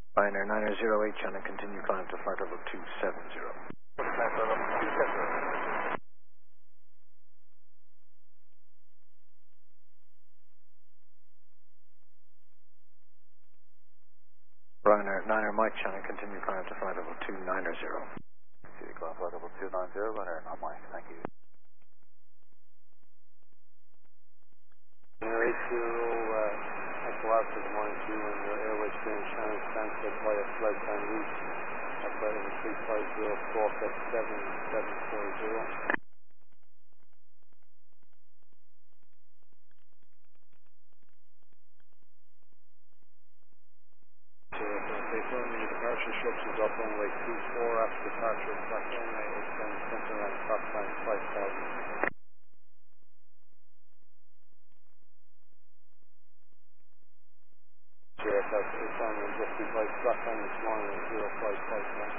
Ryanair 908, China, continue climb to flight level 270. Flight level 270. Ryanair 9er Mike, China, continue climb to flight level 290. Continue climb flight level 290, Ryanair 9 Mike, thank you. Ryanair 80, Echo Alpha, good morning to you, and your airway train Shannon Stansted via flight time route at flight level 350, Squawk 7740. Confirming your departure instructions up runway 24 after departure of flight runway, extend center line, stop time 5000. Aircraft is on just device flat time this morning at 0559.